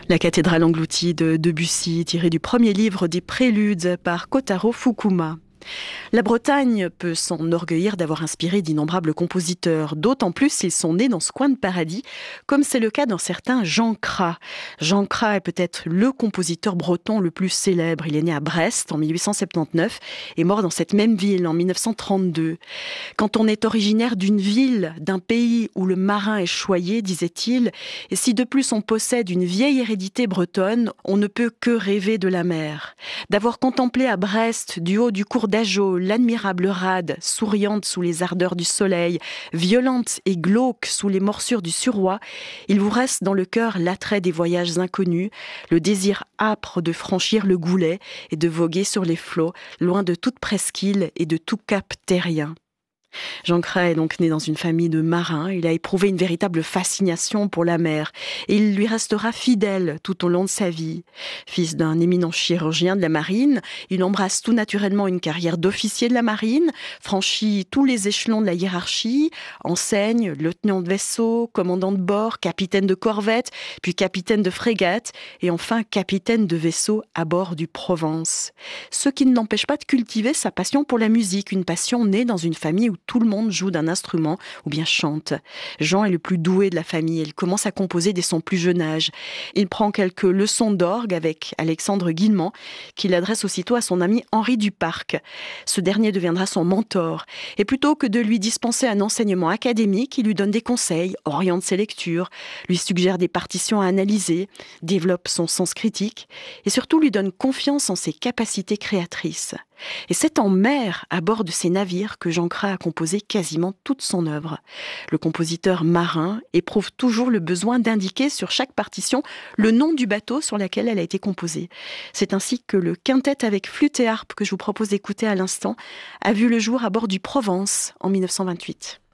La cathédrale engloutie de Debussy, tirée du premier livre des Préludes par Kotaro Fukuma. La Bretagne peut s'enorgueillir d'avoir inspiré d'innombrables compositeurs, d'autant plus s'ils sont nés dans ce coin de paradis, comme c'est le cas d'un certain Jean Cras. Jean Cras est peut-être le compositeur breton le plus célèbre. Il est né à Brest en 1879 et mort dans cette même ville en 1932. Quand on est originaire d'une ville, d'un pays où le marin est choyé, disait-il, et si de plus on possède une vieille hérédité bretonne, on ne peut que rêver de la mer. D'avoir contemplé à Brest, du haut du cours d'Ageau, l'admirable rade, souriante sous les ardeurs du soleil, violente et glauque sous les morsures du suroît, il vous reste dans le cœur l'attrait des voyages inconnus, le désir âpre de franchir le Goulet et de voguer sur les flots, loin de toute presqu'île et de tout cap terrien. Jean Cras est donc né dans une famille de marins. Il a éprouvé une véritable fascination pour la mer et il lui restera fidèle tout au long de sa vie. Fils d'un éminent chirurgien de la marine, il embrasse tout naturellement une carrière d'officier de la marine, franchit tous les échelons de la hiérarchie, enseigne, lieutenant de vaisseau, commandant de bord, capitaine de corvette, puis capitaine de frégate et enfin capitaine de vaisseau à bord du Provence. Ce qui ne l'empêche pas de cultiver sa passion pour la musique, une passion née dans une famille où tout le monde joue d'un instrument ou bien chante. Jean est le plus doué de la famille. Il commence à composer dès son plus jeune âge. Il prend quelques leçons d'orgue avec Alexandre Guillemant, qu'il adresse aussitôt à son ami Henri Duparc. Ce dernier deviendra son mentor. Et plutôt que de lui dispenser un enseignement académique, il lui donne des conseils, oriente ses lectures, lui suggère des partitions à analyser, développe son sens critique et surtout lui donne confiance en ses capacités créatrices. Et c'est en mer, à bord de ces navires, que Jean Cras a composé quasiment toute son œuvre. Le compositeur marin éprouve toujours le besoin d'indiquer sur chaque partition le nom du bateau sur lequel elle a été composée. C'est ainsi que le quintet avec flûte et harpe que je vous propose d'écouter à l'instant a vu le jour à bord du Provence en 1928.